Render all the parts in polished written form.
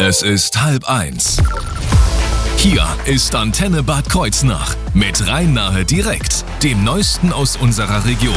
Es ist 12:30. Hier ist Antenne Bad Kreuznach mit Rhein-Nahe direkt, dem Neuesten aus unserer Region.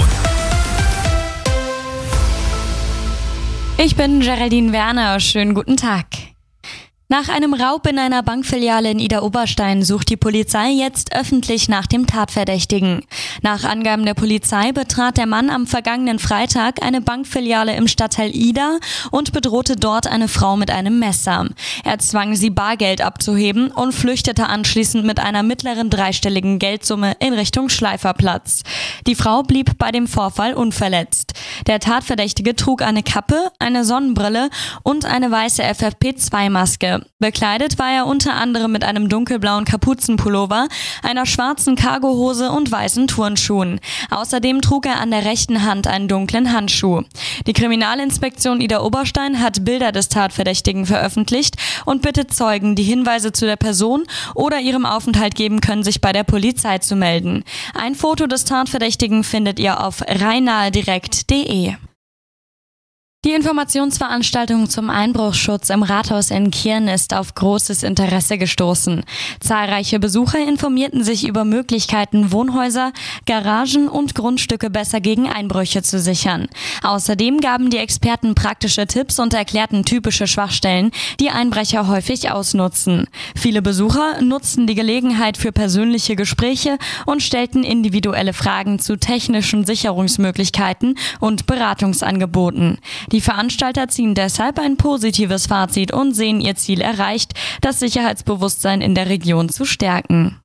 Ich bin Geraldine Werner, schönen guten Tag. Nach einem Raub in einer Bankfiliale in Idar-Oberstein sucht die Polizei jetzt öffentlich nach dem Tatverdächtigen. Nach Angaben der Polizei betrat der Mann am vergangenen Freitag eine Bankfiliale im Stadtteil Idar und bedrohte dort eine Frau mit einem Messer. Er zwang sie, Bargeld abzuheben und flüchtete anschließend mit einer mittleren dreistelligen Geldsumme in Richtung Schleiferplatz. Die Frau blieb bei dem Vorfall unverletzt. Der Tatverdächtige trug eine Kappe, eine Sonnenbrille und eine weiße FFP2-Maske. Bekleidet war er unter anderem mit einem dunkelblauen Kapuzenpullover, einer schwarzen Cargohose und weißen Turnschuhen. Außerdem trug er an der rechten Hand einen dunklen Handschuh. Die Kriminalinspektion Idar-Oberstein hat Bilder des Tatverdächtigen veröffentlicht und bittet Zeugen, die Hinweise zu der Person oder ihrem Aufenthalt geben können, sich bei der Polizei zu melden. Ein Foto des Tatverdächtigen findet ihr auf rheinnahedirekt.de. Die Informationsveranstaltung zum Einbruchsschutz im Rathaus in Kirn ist auf großes Interesse gestoßen. Zahlreiche Besucher informierten sich über Möglichkeiten, Wohnhäuser, Garagen und Grundstücke besser gegen Einbrüche zu sichern. Außerdem gaben die Experten praktische Tipps und erklärten typische Schwachstellen, die Einbrecher häufig ausnutzen. Viele Besucher nutzten die Gelegenheit für persönliche Gespräche und stellten individuelle Fragen zu technischen Sicherungsmöglichkeiten und Beratungsangeboten. Die Veranstalter ziehen deshalb ein positives Fazit und sehen ihr Ziel erreicht, das Sicherheitsbewusstsein in der Region zu stärken.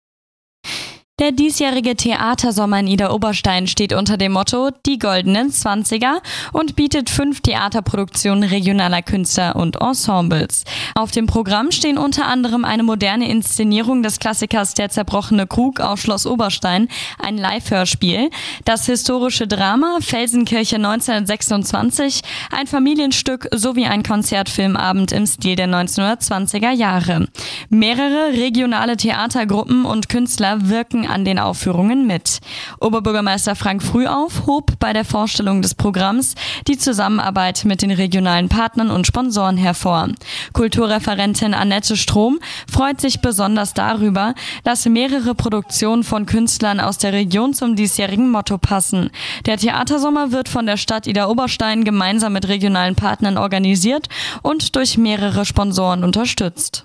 Der diesjährige Theatersommer in Idar-Oberstein steht unter dem Motto Die Goldenen Zwanziger und bietet 5 Theaterproduktionen regionaler Künstler und Ensembles. Auf dem Programm stehen unter anderem eine moderne Inszenierung des Klassikers Der zerbrochene Krug auf Schloss Oberstein, ein Live-Hörspiel, das historische Drama Felsenkirche 1926, ein Familienstück sowie ein Konzertfilmabend im Stil der 1920er Jahre. Mehrere regionale Theatergruppen und Künstler wirken an den Aufführungen mit. Oberbürgermeister Frank Frühauf hob bei der Vorstellung des Programms die Zusammenarbeit mit den regionalen Partnern und Sponsoren hervor. Kulturreferentin Annette Strom freut sich besonders darüber, dass mehrere Produktionen von Künstlern aus der Region zum diesjährigen Motto passen. Der Theatersommer wird von der Stadt Idar-Oberstein gemeinsam mit regionalen Partnern organisiert und durch mehrere Sponsoren unterstützt.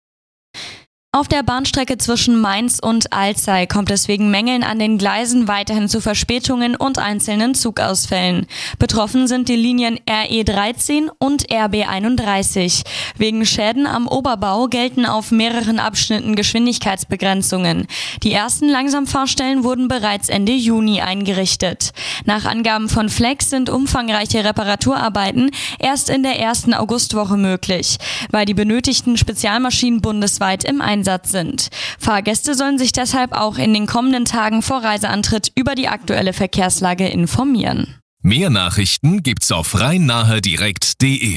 Auf der Bahnstrecke zwischen Mainz und Alzey kommt es wegen Mängeln an den Gleisen weiterhin zu Verspätungen und einzelnen Zugausfällen. Betroffen sind die Linien RE13 und RB31. Wegen Schäden am Oberbau gelten auf mehreren Abschnitten Geschwindigkeitsbegrenzungen. Die ersten Langsamfahrstellen wurden bereits Ende Juni eingerichtet. Nach Angaben von Flex sind umfangreiche Reparaturarbeiten erst in der ersten Augustwoche möglich, weil die benötigten Spezialmaschinen bundesweit im Einsatz sind. Fahrgäste sollen sich deshalb auch in den kommenden Tagen vor Reiseantritt über die aktuelle Verkehrslage informieren. Mehr Nachrichten gibt's auf rheinnahedirekt.de.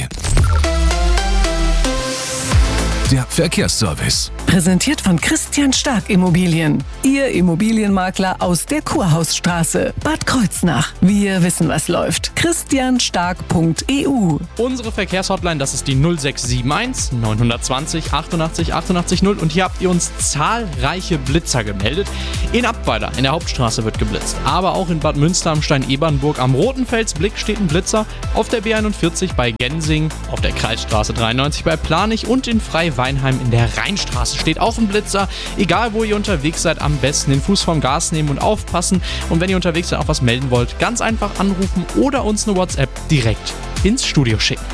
Der Verkehrsservice. Präsentiert von Christian Stark Immobilien. Ihr Immobilienmakler aus der Kurhausstraße, Bad Kreuznach. Wir wissen, was läuft. christianstark.eu. Unsere Verkehrshotline, das ist die 0671 920 88 88 0. Und hier habt ihr uns zahlreiche Blitzer gemeldet. In Abweiler, in der Hauptstraße wird geblitzt. Aber auch in Bad Münster am Stein-Ebernburg am Rotenfelsblick steht ein Blitzer. Auf der B41 bei Gensing, auf der Kreisstraße 93 bei Planich und in Frei-Weinheim in der Rheinstraße steht auch ein Blitzer. Egal, wo ihr unterwegs seid, am besten den Fuß vom Gas nehmen und aufpassen. Und wenn ihr unterwegs seid, auch was melden wollt, ganz einfach anrufen oder uns eine WhatsApp direkt ins Studio schicken.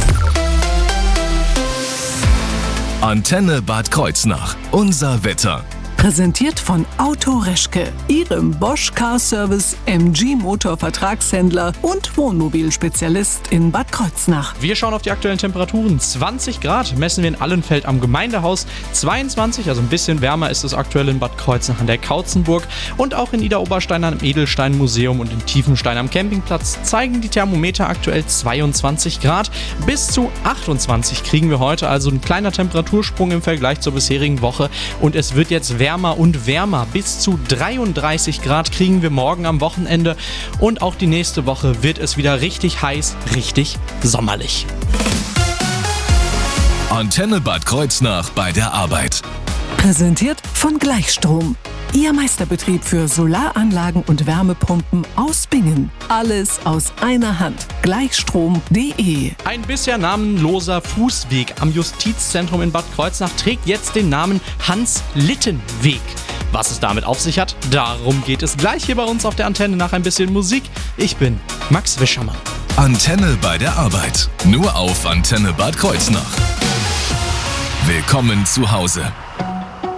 Antenne Bad Kreuznach. Unser Wetter. Präsentiert von Auto Reschke, Ihrem Bosch Car Service MG Motor Vertragshändler und Wohnmobilspezialist in Bad Kreuznach. Wir schauen auf die aktuellen Temperaturen. 20 Grad messen wir in Allenfeld am Gemeindehaus. 22, also ein bisschen wärmer ist es aktuell in Bad Kreuznach an der Kautzenburg. Und auch in Idar-Oberstein am Edelstein-Museum und in Tiefenstein am Campingplatz zeigen die Thermometer aktuell 22 Grad. Bis zu 28 kriegen wir heute, also ein kleiner Temperatursprung im Vergleich zur bisherigen Woche. Und es wird jetzt wärmer und wärmer. Bis zu 33 Grad kriegen wir morgen am Wochenende. Und auch die nächste Woche wird es wieder richtig heiß, richtig sommerlich. Antenne Bad Kreuznach bei der Arbeit. Präsentiert von Gleichstrom. Ihr Meisterbetrieb für Solaranlagen und Wärmepumpen aus Bingen. Alles aus einer Hand. Gleichstrom.de. Ein bisher namenloser Fußweg am Justizzentrum in Bad Kreuznach trägt jetzt den Namen Hans-Litten-Weg. Was es damit auf sich hat, darum geht es gleich hier bei uns auf der Antenne nach ein bisschen Musik. Ich bin Max Wischermann. Antenne bei der Arbeit. Nur auf Antenne Bad Kreuznach. Willkommen zu Hause.